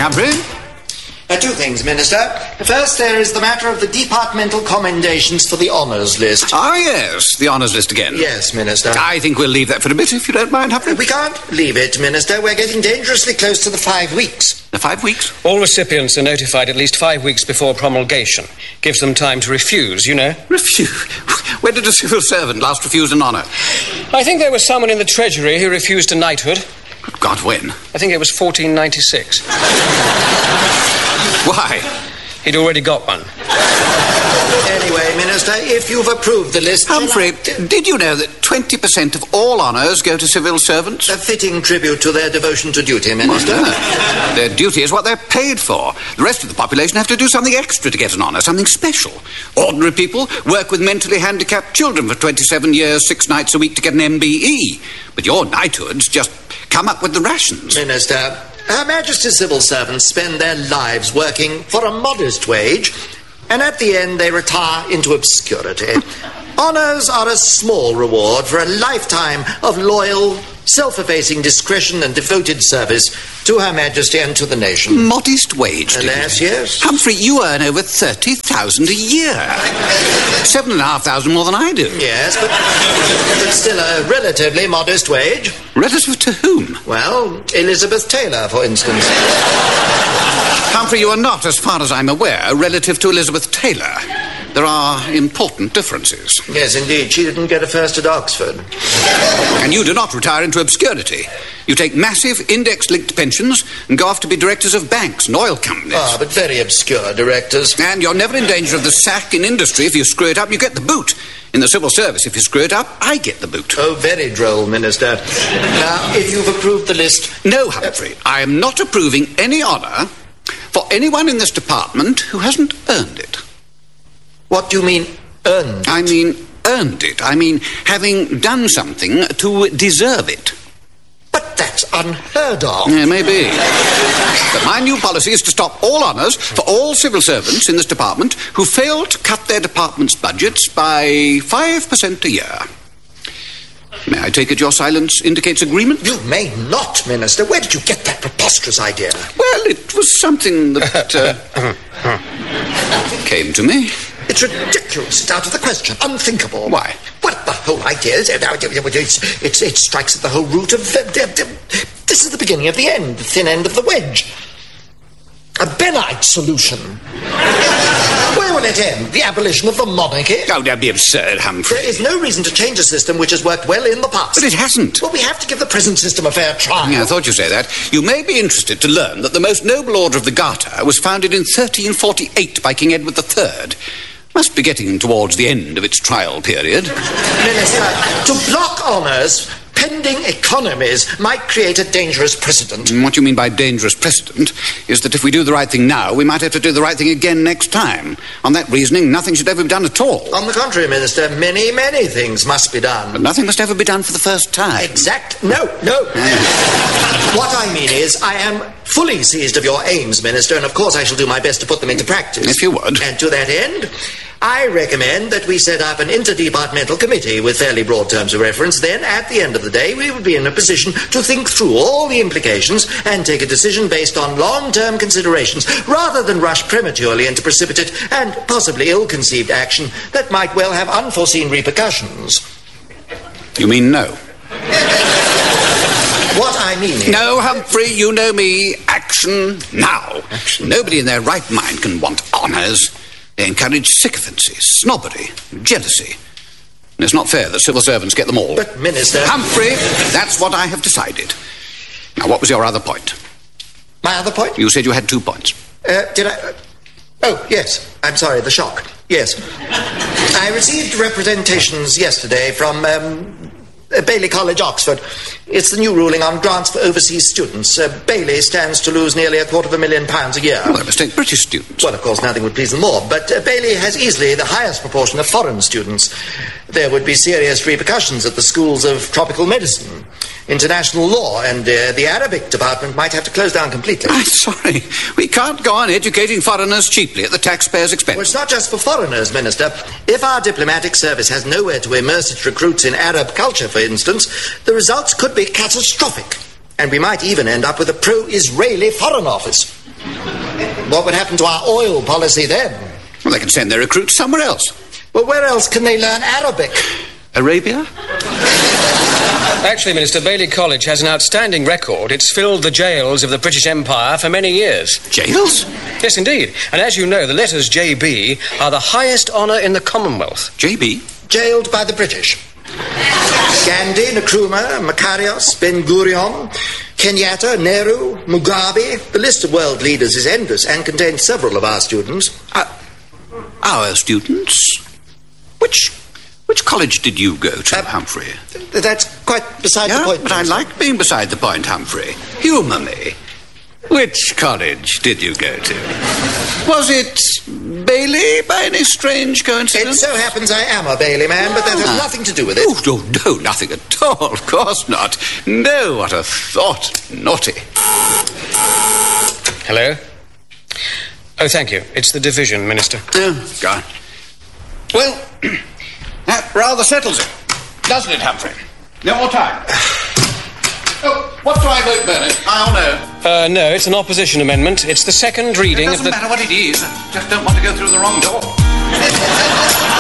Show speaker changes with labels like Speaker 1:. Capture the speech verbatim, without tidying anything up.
Speaker 1: Humphrey?
Speaker 2: Uh, two things, Minister. First, there is the matter of the departmental commendations for the honours list.
Speaker 1: Ah, yes, the honours list again.
Speaker 2: Yes, Minister.
Speaker 1: I think we'll leave that for a bit, if you don't mind, Humphrey.
Speaker 2: Uh, we can't leave it, Minister. We're getting dangerously close to the five weeks.
Speaker 1: The five weeks?
Speaker 3: All recipients are notified at least five weeks before promulgation. Gives them time to refuse, you know.
Speaker 1: Refuse? When did a civil servant last refuse an honour?
Speaker 3: I think there was someone in the Treasury who refused a knighthood.
Speaker 1: Good God, when?
Speaker 3: I think it was fourteen ninety-six.
Speaker 1: Why?
Speaker 3: He'd already got one.
Speaker 2: Anyway, Minister, if you've approved the list...
Speaker 1: Humphrey, did you know that twenty percent of all honours go to civil servants?
Speaker 2: A fitting tribute to their devotion to duty, Minister.
Speaker 1: Well, no. Their duty is what they're paid for. The rest of the population have to do something extra to get an honour, something special. Ordinary people work with mentally handicapped children for twenty-seven years, six nights a week to get an M B E. But your knighthoods just come up with the rations.
Speaker 2: Minister, Her Majesty's civil servants spend their lives working for a modest wage, and at the end they retire into obscurity. Honours are a small reward for a lifetime of loyal, self-effacing discretion and devoted service to Her Majesty and to the nation.
Speaker 1: Modest wage,
Speaker 2: Alas, yes.
Speaker 1: Humphrey, you earn over thirty thousand a year. Seven and a half thousand more than I do.
Speaker 2: Yes, but, but still a relatively modest wage.
Speaker 1: Relative to whom?
Speaker 2: Well, Elizabeth Taylor, for instance.
Speaker 1: Humphrey, you are not, as far as I'm aware, relative to Elizabeth Taylor. There are important differences.
Speaker 2: Yes, indeed. She didn't get a first at Oxford.
Speaker 1: And you do not retire into obscurity. You take massive index-linked pensions and go off to be directors of banks and oil companies.
Speaker 2: Ah, but very obscure directors.
Speaker 1: And you're never in danger of the sack in industry. If you screw it up, you get the boot. In the civil service, if you screw it up, I get the boot.
Speaker 2: Oh, very droll, Minister. Now, if you've approved the list...
Speaker 1: No, Humphrey, uh, I am not approving any honour for anyone in this department who hasn't earned it.
Speaker 2: What do you mean, earned it?
Speaker 1: I mean, earned it. I mean, having done something to deserve it.
Speaker 2: But that's unheard of.
Speaker 1: Yeah, maybe. But my new policy is to stop all honours for all civil servants in this department who fail to cut their department's budgets by five percent a year. May I take it your silence indicates agreement?
Speaker 2: You may not, Minister. Where did you get that preposterous idea?
Speaker 1: Well, it was something that uh, came to me.
Speaker 2: It's ridiculous. It's out of the question. Unthinkable.
Speaker 1: Why?
Speaker 2: Well, the whole idea is... It's, it's, it strikes at the whole root of... Uh, this is the beginning of the end, the thin end of the wedge. A Benite solution. Where will it end? The abolition of the monarchy?
Speaker 1: Oh, that'd be absurd, Humphrey.
Speaker 2: There is no reason to change a system which has worked well in the past.
Speaker 1: But it hasn't.
Speaker 2: Well, we have to give the present system a fair trial.
Speaker 1: Yeah, I thought you'd say that. You may be interested to learn that the most noble order of the Garter was founded in thirteen forty-eight by King Edward the Third. Must be getting towards the end of its trial period.
Speaker 2: Minister, to block honours pending economies might create a dangerous precedent.
Speaker 1: And what you mean by dangerous precedent is that if we do the right thing now, we might have to do the right thing again next time. On that reasoning, nothing should ever be done at all.
Speaker 2: On the contrary, Minister, many, many things must be done.
Speaker 1: But nothing must ever be done for the first time.
Speaker 2: Exact. No, no. What I mean is, I am fully seized of your aims, Minister, and of course I shall do my best to put them into practice.
Speaker 1: If you would.
Speaker 2: And to that end, I recommend that we set up an interdepartmental committee with fairly broad terms of reference. Then, at the end of the day, we will be in a position to think through all the implications and take a decision based on long-term considerations, rather than rush prematurely into precipitate and possibly ill-conceived action that might well have unforeseen repercussions.
Speaker 1: You mean no?
Speaker 2: What I mean is...
Speaker 1: No, Humphrey, you know me. Action now.
Speaker 2: Action.
Speaker 1: Nobody in their right mind can want honours. They encourage sycophancy, snobbery, jealousy. And it's not fair that civil servants get them all.
Speaker 2: But, Minister...
Speaker 1: Humphrey, that's what I have decided. Now, what was your other point?
Speaker 2: My other point?
Speaker 1: You said you had two points.
Speaker 2: Uh, did I... Uh, oh, yes. I'm sorry, the shock. Yes. I received representations yesterday from... Um, Uh, Bailey College, Oxford. It's the new ruling on grants for overseas students. Uh, Bailey stands to lose nearly a quarter of a million pounds a year.
Speaker 1: Well, they must take British students.
Speaker 2: Well, of course, nothing would please them more, but uh, Bailey has easily the highest proportion of foreign students. There would be serious repercussions at the schools of tropical medicine, international law, and uh, the Arabic department might have to close down completely.
Speaker 1: I'm sorry. We can't go on educating foreigners cheaply at the taxpayer's expense.
Speaker 2: Well, it's not just for foreigners, Minister. If our diplomatic service has nowhere to immerse its recruits in Arab culture, for instance, the results could be catastrophic. And we might even end up with a pro-Israeli foreign office. What would happen to our oil policy then?
Speaker 1: Well, they can send their recruits somewhere else.
Speaker 2: Well, where else can they learn Arabic?
Speaker 1: Arabia?
Speaker 3: Actually, Minister, Bailey College has an outstanding record. It's filled the jails of the British Empire for many years.
Speaker 1: Jails?
Speaker 3: Yes, indeed. And as you know, the letters J B are the highest honour in the Commonwealth.
Speaker 1: J B?
Speaker 2: Jailed by the British. Gandhi, Nkrumah, Makarios, Ben-Gurion, Kenyatta, Nehru, Mugabe. The list of world leaders is endless and contains several of our students.
Speaker 1: Uh, our students? Which... Which college did you go to, uh, Humphrey?
Speaker 2: Th- that's quite beside
Speaker 1: yeah,
Speaker 2: the point.
Speaker 1: But I like being beside the point, Humphrey. Humour me. Which college did you go to? Was it Bailey, by any strange coincidence?
Speaker 2: It so happens I am a Bailey man, but that has
Speaker 1: Ah.
Speaker 2: nothing to do with it.
Speaker 1: Oh, no, no, nothing at all. Of course not. No, what a thought. Naughty.
Speaker 3: Hello? Oh, thank you. It's the division, Minister.
Speaker 1: Oh, God. Well... That rather settles it, doesn't it, Humphrey? No more time. Oh, what do I vote, Bernard? I'll know.
Speaker 3: Uh, no, it's an opposition amendment. It's the second reading
Speaker 1: It
Speaker 3: of
Speaker 1: doesn't
Speaker 3: the...
Speaker 1: matter what it is. I just don't want to go through the wrong door.